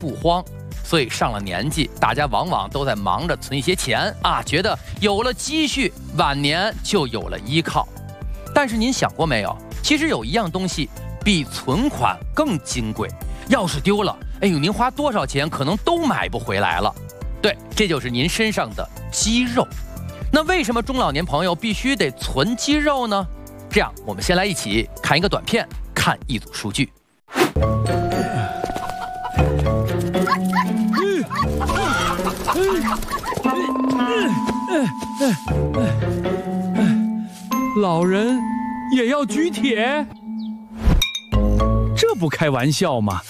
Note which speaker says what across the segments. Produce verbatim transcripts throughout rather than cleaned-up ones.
Speaker 1: 不慌。所以上了年纪，大家往往都在忙着存一些钱啊，觉得有了积蓄，晚年就有了依靠。但是您想过没有？其实有一样东西比存款更金贵，要是丢了，哎呦，您花多少钱可能都买不回来了。对，这就是您身上的肌肉。那为什么中老年朋友必须得存肌肉呢？这样，我们先来一起看一个短片，看一组数据。
Speaker 2: 老人也要举铁？这不开玩笑吗？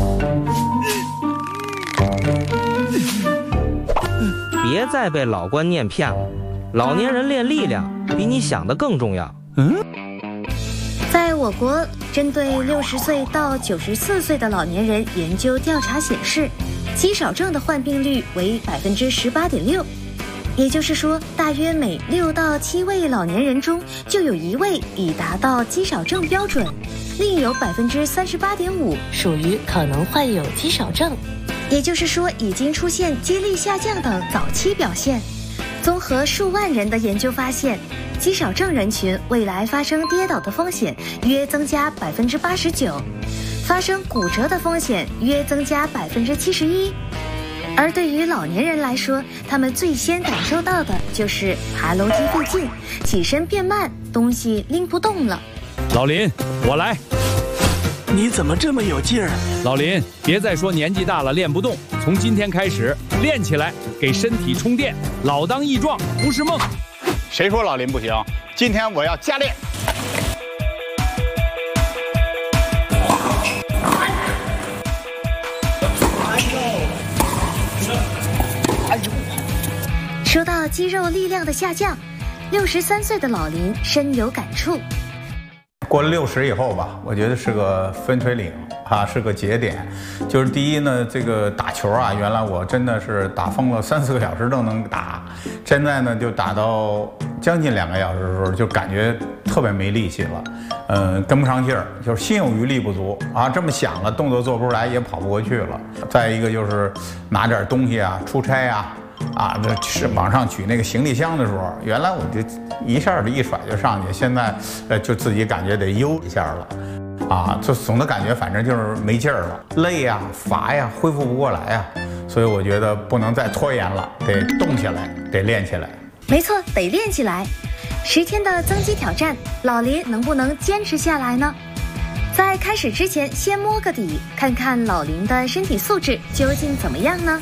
Speaker 3: 别再被老观念骗了，老年人练力量比你想的更重要。嗯，
Speaker 4: 在我国，针对六十岁到九十四岁的老年人研究调查显示，肌少症的患病率为百分之十八点六。也就是说，大约每六到七位老年人中就有一位已达到肌少症标准，另有百分之三十八点五属于可能患有肌少症，也就是说已经出现肌力下降等早期表现。综合数万人的研究发现，肌少症人群未来发生跌倒的风险约增加百分之八十九，发生骨折的风险约增加百分之七十一。而对于老年人来说，他们最先感受到的就是爬楼梯费劲，起身变慢，东西拎不动了。
Speaker 2: 老林，我来。
Speaker 5: 你怎么这么有劲儿？
Speaker 2: 老林，别再说年纪大了练不动，从今天开始练起来，给身体充电。老当益壮不是梦。
Speaker 6: 谁说老林不行？今天我要加练。
Speaker 4: 说到肌肉力量的下降，六十三岁的老林深有感触。
Speaker 7: 过了六十以后吧，我觉得是个分水岭啊，是个节点。就是第一呢，这个打球啊，原来我真的是打疯了，三四个小时都能打。现在呢，就打到将近两个小时的时候，就感觉特别没力气了，嗯，跟不上劲儿，就是心有余力不足啊。这么想了，动作做不出来，也跑不过去了。再一个就是拿点东西啊，出差啊。啊，这是往上举那个行李箱的时候，原来我就一下子一甩就上去，现在呃就自己感觉得悠一下了，啊，就总的感觉反正就是没劲儿了，累呀、乏呀，恢复不过来呀，所以我觉得不能再拖延了，得动起来，得练起来。
Speaker 4: 没错，得练起来。十天的增肌挑战，老林能不能坚持下来呢？在开始之前，先摸个底，看看老林的身体素质究竟怎么样呢？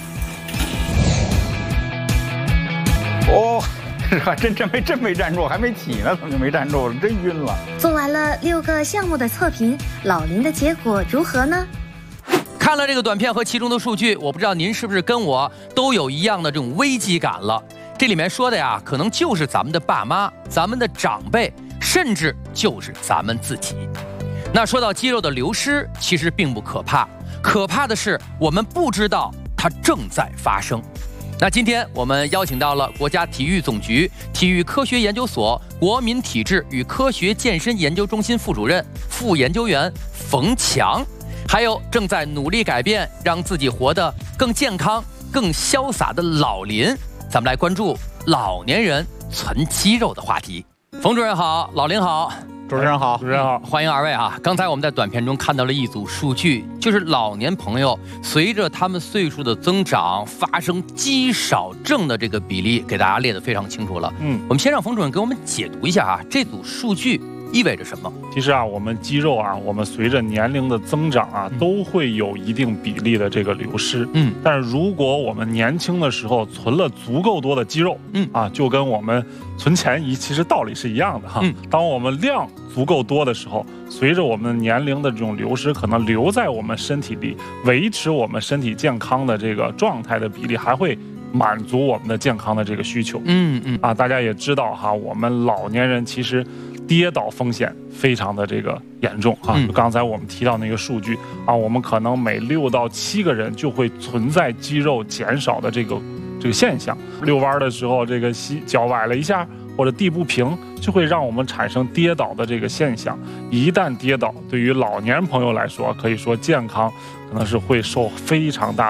Speaker 6: 哦，还真真没真没站住，还没起呢，怎么就没站住了？真晕了。
Speaker 4: 做完了六个项目的测评，老林的结果如何呢？
Speaker 1: 看了这个短片和其中的数据，我不知道您是不是跟我都有一样的这种危机感了。这里面说的呀，可能就是咱们的爸妈、咱们的长辈，甚至就是咱们自己。那说到肌肉的流失，其实并不可怕，可怕的是我们不知道它正在发生。那今天我们邀请到了国家体育总局体育科学研究所国民体质与科学健身研究中心副主任、副研究员冯强，还有正在努力改变，让自己活得更健康、更潇洒的老林。咱们来关注老年人存肌肉的话题。冯主任好，老林好。
Speaker 6: 主持人好，
Speaker 2: 主持人好，
Speaker 1: 欢迎二位啊！刚才我们在短片中看到了一组数据，就是老年朋友随着他们岁数的增长，发生肌少症的这个比例，给大家列得非常清楚了。嗯，我们先让冯主任给我们解读一下啊，这组数据意味着什么？
Speaker 8: 其实啊，我们肌肉啊，我们随着年龄的增长啊，都会有一定比例的这个流失。嗯，但是如果我们年轻的时候存了足够多的肌肉，嗯啊，就跟我们存钱一其实道理是一样的哈。嗯，当我们量足够多的时候，随着我们年龄的这种流失，可能留在我们身体里，维持我们身体健康的这个状态的比例还会满足我们的健康的这个需求。嗯嗯啊，大家也知道哈，我们老年人其实跌倒风险非常的这个严重啊。就刚才我们提到那个数据啊，我们可能每六到七个人就会存在肌肉减少的这个这个现象。遛弯的时候，这个脚崴了一下，或者地不平，就会让我们产生跌倒的这个现象。一旦跌倒，对于老年朋友来说，可以说健康可能是会受非常大的